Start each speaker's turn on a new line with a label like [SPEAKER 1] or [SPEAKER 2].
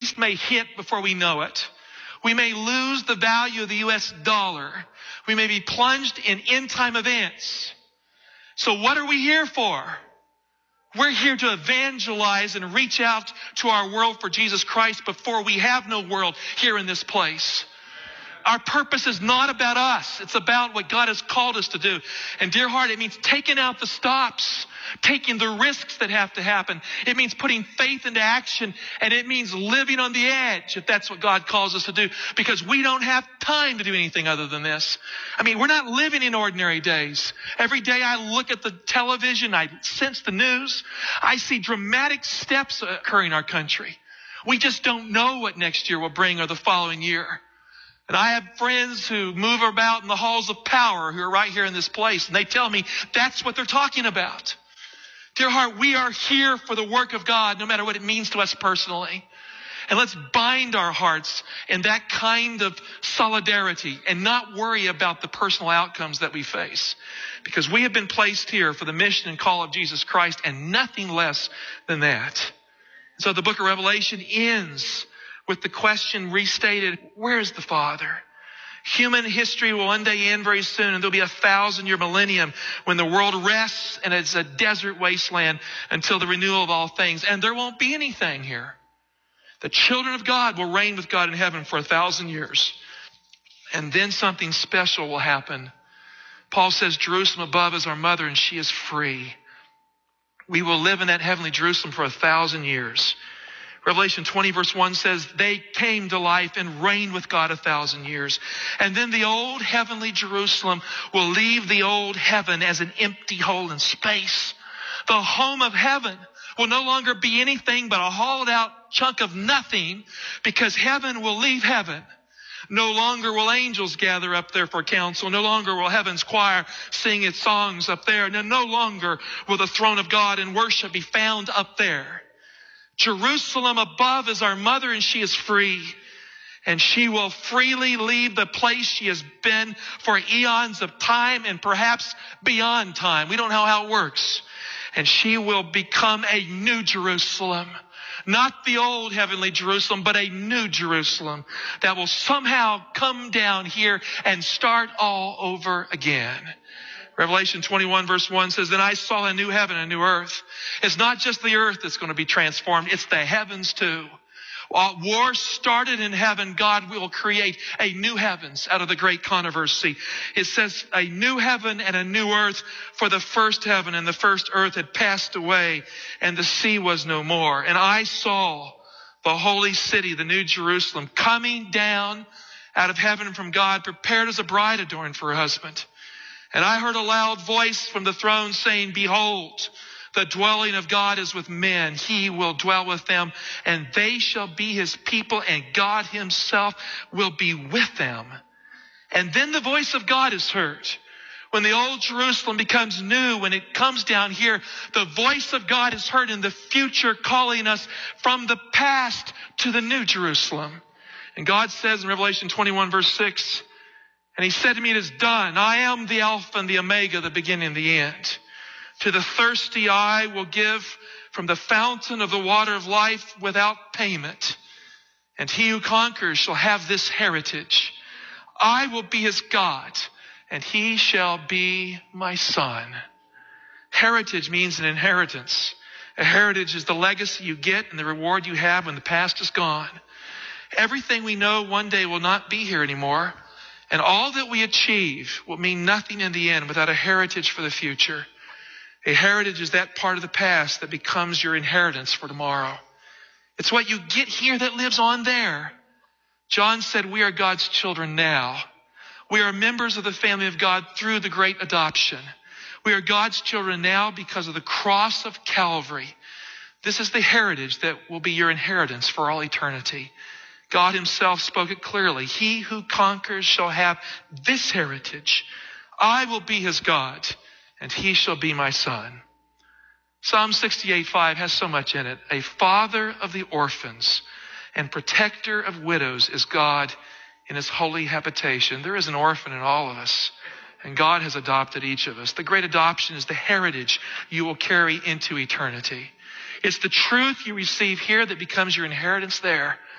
[SPEAKER 1] beast may hit before we know it. We may lose the value of the U.S. dollar. We may be plunged in end-time events. So what are we here for? We're here to evangelize and reach out to our world for Jesus Christ before we have no world here in this place. Our purpose is not about us. It's about what God has called us to do. And dear heart, it means taking out the stops, taking the risks that have to happen. It means putting faith into action, and it means living on the edge if that's what God calls us to do, because we don't have time to do anything other than this. I mean, we're not living in ordinary days. Every day I look at the television, I sense the news, I see dramatic steps occurring in our country. We just don't know what next year will bring or the following year. And I have friends who move about in the halls of power who are right here in this place, and they tell me that's what they're talking about. Dear heart, we are here for the work of God, no matter what it means to us personally. And let's bind our hearts in that kind of solidarity and not worry about the personal outcomes that we face. Because we have been placed here for the mission and call of Jesus Christ and nothing less than that. So the book of Revelation ends with the question restated, where is the Father? Human history will one day end very soon, and there'll be a 1,000-year millennium when the world rests and it's a desert wasteland until the renewal of all things. And there won't be anything here. The children of God will reign with God in heaven for 1,000 years. And then something special will happen. Paul says, Jerusalem above is our mother, and she is free. We will live in that heavenly Jerusalem for 1,000 years. Revelation 20 verse 1 says, they came to life and reigned with God 1,000 years. And then the old heavenly Jerusalem will leave the old heaven as an empty hole in space. The home of heaven will no longer be anything but a hollowed out chunk of nothing, because heaven will leave heaven. No longer will angels gather up there for counsel. No longer will heaven's choir sing its songs up there. No longer will the throne of God and worship be found up there. Jerusalem above is our mother, and she is free. And she will freely leave the place she has been for eons of time and perhaps beyond time. We don't know how it works. And she will become a new Jerusalem. Not the old heavenly Jerusalem, but a new Jerusalem that will somehow come down here and start all over again. Revelation 21 verse 1 says, then I saw a new heaven and a new earth. It's not just the earth that's going to be transformed. It's the heavens too. While war started in heaven, God will create a new heavens out of the great controversy. It says a new heaven and a new earth, for the first heaven and the first earth had passed away, and the sea was no more. And I saw the holy city, the new Jerusalem, coming down out of heaven from God, prepared as a bride adorned for her husband. And I heard a loud voice from the throne saying, behold, the dwelling of God is with men. He will dwell with them, and they shall be his people, and God himself will be with them. And then the voice of God is heard. When the old Jerusalem becomes new, when it comes down here, the voice of God is heard in the future, calling us from the past to the new Jerusalem. And God says in Revelation 21 verse 6, and he said to me, it is done. I am the Alpha and the Omega, the beginning and the end. To the thirsty I will give from the fountain of the water of life without payment. And he who conquers shall have this heritage. I will be his God, and he shall be my son. Heritage means an inheritance. A heritage is the legacy you get and the reward you have when the past is gone. Everything we know one day will not be here anymore. And all that we achieve will mean nothing in the end without a heritage for the future. A heritage is that part of the past that becomes your inheritance for tomorrow. It's what you get here that lives on there. John said we are God's children now. We are members of the family of God through the great adoption. We are God's children now because of the cross of Calvary. This is the heritage that will be your inheritance for all eternity. God himself spoke it clearly. He who conquers shall have this heritage. I will be his God, and he shall be my son. Psalm 68:5 has so much in it. A father of the orphans and protector of widows is God in his holy habitation. There is an orphan in all of us, and God has adopted each of us. The great adoption is the heritage you will carry into eternity. It's the truth you receive here that becomes your inheritance there.